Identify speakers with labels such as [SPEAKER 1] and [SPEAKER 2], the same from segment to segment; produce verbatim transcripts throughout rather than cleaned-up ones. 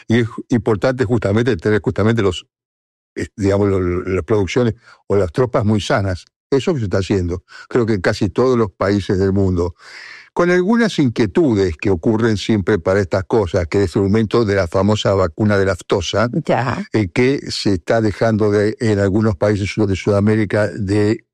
[SPEAKER 1] y es importante justamente tener justamente los, digamos, los, las producciones o las tropas muy sanas. Eso que se está haciendo, creo que en casi todos los países del mundo, con algunas inquietudes que ocurren siempre para estas cosas, que es el aumento de la famosa vacuna de la aftosa,
[SPEAKER 2] ya.
[SPEAKER 1] Eh, que se está dejando de, en algunos países de Sudamérica de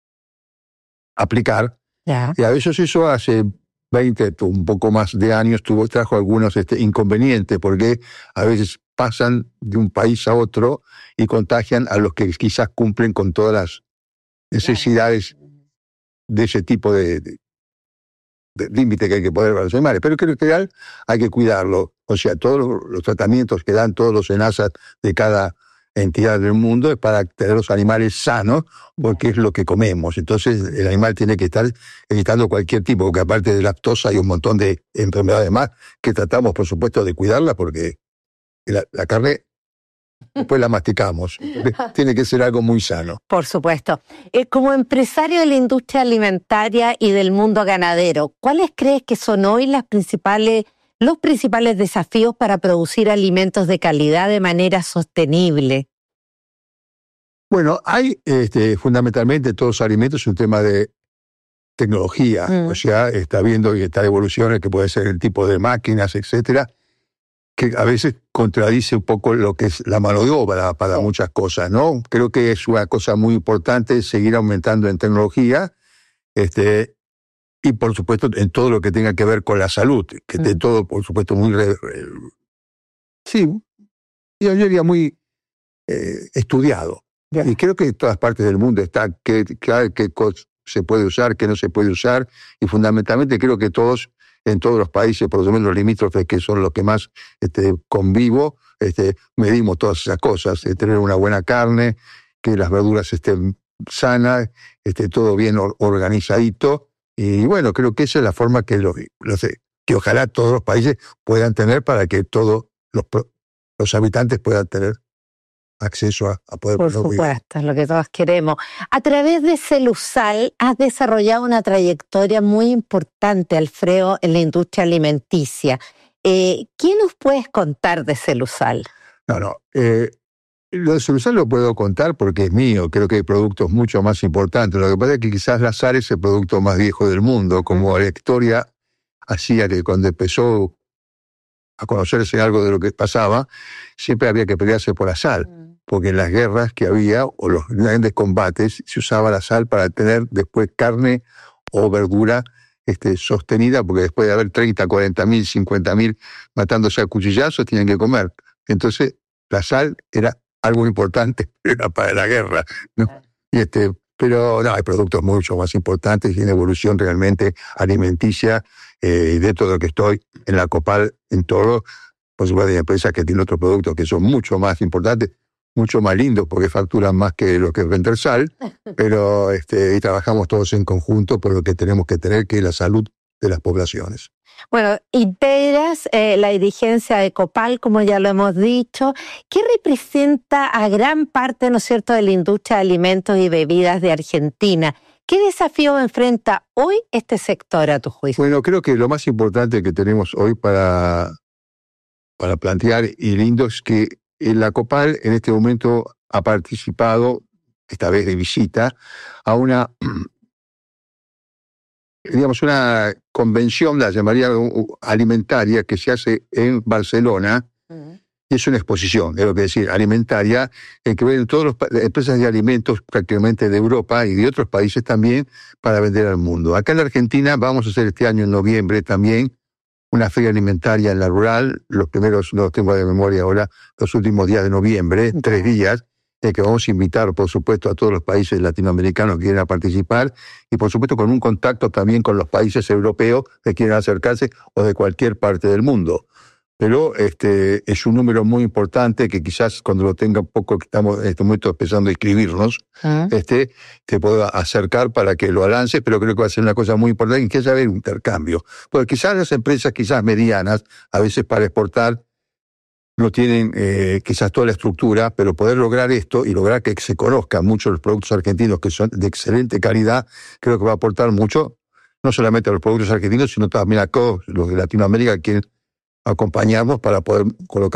[SPEAKER 1] aplicar.
[SPEAKER 2] Ya.
[SPEAKER 1] Y a veces eso hace veinte, un poco más de años, tuvo, trajo algunos este, inconvenientes, porque a veces pasan de un país a otro y contagian a los que quizás cumplen con todas las necesidades de ese tipo de, de, de límite que hay que poner para los animales. Pero creo que en general hay que cuidarlo. O sea, todos los, los tratamientos que dan todos los SENASA de cada entidad del mundo es para tener los animales sanos, porque es lo que comemos. Entonces el animal tiene que estar evitando cualquier tipo, porque aparte de lactosa hay un montón de enfermedades más que tratamos, por supuesto, de cuidarla, porque la, la carne después la masticamos. Tiene que ser algo muy sano.
[SPEAKER 2] Por supuesto. Eh, como empresario de la industria alimentaria y del mundo ganadero, ¿cuáles crees que son hoy las principales, los principales desafíos para producir alimentos de calidad de manera sostenible?
[SPEAKER 1] Bueno, hay este, fundamentalmente todos los alimentos un tema de tecnología. Mm. O sea, está viendo y está evoluciones que puede ser el tipo de máquinas, etcétera, que a veces contradice un poco lo que es la mano de obra para sí. muchas cosas, ¿no? Creo que es una cosa muy importante seguir aumentando en tecnología, este, y por supuesto en todo lo que tenga que ver con la salud, que esté mm. todo, por supuesto, muy... Re, re, sí, yo diría muy eh, estudiado. Yeah. Y creo que en todas partes del mundo está qué que, que se puede usar, qué no se puede usar, y fundamentalmente creo que todos... en todos los países, por lo menos los limítrofes, que son los que más este, convivo, este, medimos todas esas cosas, eh, tener una buena carne, que las verduras estén sanas, este, todo bien or- organizadito, y bueno, creo que esa es la forma que, lo, lo sé, que ojalá todos los países puedan tener para que todos los, los habitantes puedan tener acceso a, a poder...
[SPEAKER 2] Por supuesto, es lo que todos queremos. A través de Celusal has desarrollado una trayectoria muy importante, Alfredo, en la industria alimenticia. Eh, ¿Qué nos puedes contar de Celusal?
[SPEAKER 1] No, no. Eh, lo de Celusal lo puedo contar porque es mío. Creo que hay productos mucho más importantes. Lo que pasa es que quizás la sal es el producto más viejo del mundo, como la historia hacía que cuando empezó a conocerse algo de lo que pasaba, siempre había que pelearse por la sal, porque en las guerras que había o los grandes combates se usaba la sal para tener después carne o verdura este, sostenida, porque después de haber treinta, cuarenta mil, cincuenta mil matándose a cuchillazos, tenían que comer. Entonces la sal era algo importante para la guerra, ¿no? Y este, pero no, hay productos mucho más importantes y en evolución realmente alimenticia. Eh, de todo lo que estoy en la Copal, en todo, por supuesto hay empresas que tienen otros productos que son mucho más importantes, mucho más lindos porque facturan más que lo que es vender sal, pero este, y trabajamos todos en conjunto por lo que tenemos que tener, que es la salud de las poblaciones.
[SPEAKER 2] Bueno, integras eh, la dirigencia de Copal, como ya lo hemos dicho, que representa a gran parte, ¿no es cierto?, de la industria de alimentos y bebidas de Argentina. ¿Qué desafío enfrenta hoy este sector, a tu juicio?
[SPEAKER 1] Bueno, creo que lo más importante que tenemos hoy para, para plantear, y lindo, es que la Copal en este momento ha participado, esta vez de visita, a una, digamos, una convención, la llamaría alimentaria, que se hace en Barcelona. Uh-huh. Es una exposición, es lo que decir, alimentaria, en que ven todas las empresas de alimentos prácticamente de Europa y de otros países también para vender al mundo. Acá en la Argentina vamos a hacer este año en noviembre también una feria alimentaria en la rural, los primeros, no los tengo de memoria ahora, los últimos días de noviembre, okay. tres días, en que vamos a invitar, por supuesto, a todos los países latinoamericanos que quieran participar y, por supuesto, con un contacto también con los países europeos que quieran acercarse o de cualquier parte del mundo. Pero este es un número muy importante que quizás cuando lo tenga un poco, que estamos en este momento empezando a inscribirnos, ¿Ah? este, te pueda acercar para que lo lances, pero creo que va a ser una cosa muy importante y que haya un intercambio. Porque quizás las empresas, quizás medianas, a veces para exportar, no tienen eh, quizás toda la estructura, pero poder lograr esto y lograr que se conozcan mucho los productos argentinos que son de excelente calidad, creo que va a aportar mucho, no solamente a los productos argentinos, sino también a todos los de Latinoamérica que quieren acompañarnos para poder colocar